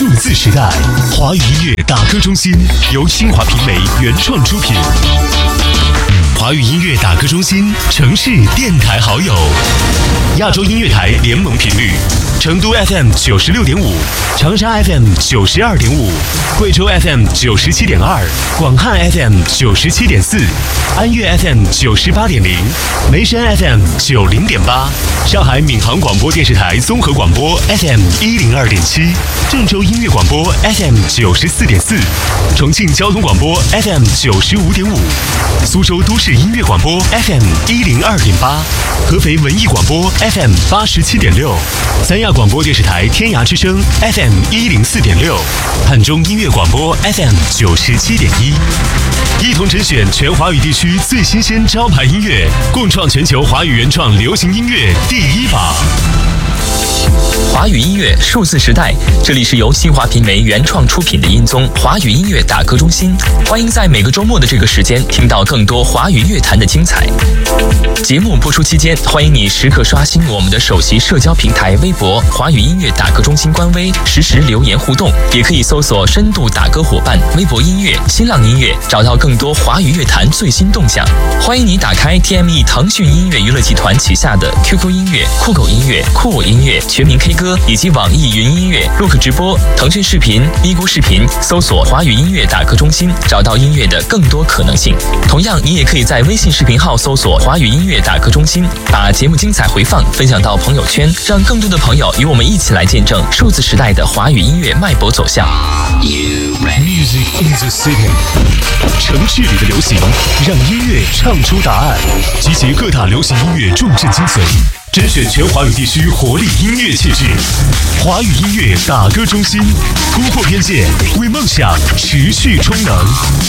数字时代，华语音乐打歌中心由新华频媒原创出品。华语音乐打歌中心城市电台好友，亚洲音乐台联盟频率：成都 FM 96.5，长沙 FM 92.5，贵州 FM 97.2，广汉 FM 97.4，安岳 FM 98.0，眉山 FM 90.8，上海闵行广播电视台综合广播 FM 102.7，郑州音乐广播 FM 94.4，重庆交通广播 FM 95.5，苏州都市音乐广播 FM 102.8，合肥文艺广播 FM 87.6，三亚广播电视台天涯之声 FM 104.6，汉中音乐广播 FM 97.1，一同甄选全华语地区最新鲜招牌音乐，共创全球华语原创流行音乐第一榜。 华语音乐数字时代，这里是由新华频媒原创出品的音综华语音乐打歌中心，欢迎在每个周末的这个时间听到更多华语乐坛的精彩。节目播出期间，欢迎你时刻刷新我们的首席社交平台微博华语音乐打歌中心官微，实时留言互动，也可以搜索深度打歌伙伴微博音乐、新浪音乐，找到更多华语乐坛最新动向。欢迎你打开 TME 腾讯音乐娱乐集团旗下的 QQ 音乐、酷狗音乐、酷我音乐、全民 K 歌以及网易云音乐、Look 直播、腾讯视频、咪咕视频，搜索华语音乐打歌中心，找到音乐的更多可能性。同样，你也可以在微信视频号搜索华语音乐打歌中心，把节目精彩回放分享到朋友圈，让更多的朋友与我们一起来见证数字时代的华语音乐脉搏走向。 Music in the city， 城市里的流行，让音乐唱出答案，集结各大流行音乐重镇精髓，甄选全华语地区活力音乐气质。华语音乐打歌中心，突破边界，为梦想持续充能。